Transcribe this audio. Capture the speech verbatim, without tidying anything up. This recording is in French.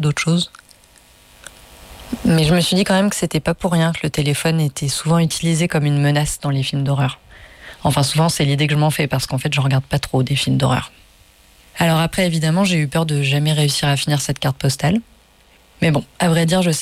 d'autres choses. Mais je me suis dit quand même que c'était pas pour rien que le téléphone était souvent utilisé comme une menace dans les films d'horreur. Enfin, souvent, c'est l'idée que je m'en fais, parce qu'en fait, je regarde pas trop des films d'horreur. Alors après, évidemment, j'ai eu peur de jamais réussir à finir cette carte postale. Mais bon, à vrai dire, je sais